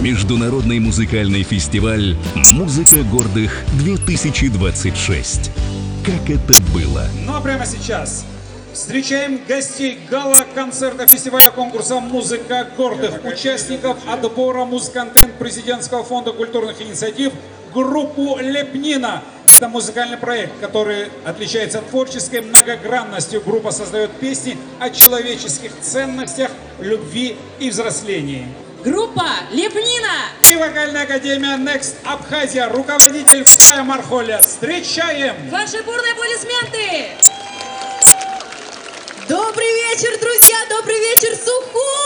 Международный музыкальный фестиваль «Музыка гордых-2026». Как это было? Ну а прямо сейчас встречаем гостей гала-концерта фестиваля конкурса «Музыка гордых», участников отбора «Музконтент» Президентского фонда культурных инициатив, группу «Лепнина». Это музыкальный проект, который отличается творческой многогранностью. Группа создает песни о человеческих ценностях, любви и взрослении. Группа «Лепнина» И вокальная академия Next Абхазия, руководитель Фая Мархоля. Встречаем! Ваши бурные аплодисменты! Добрый вечер, друзья! Добрый вечер, Сухум!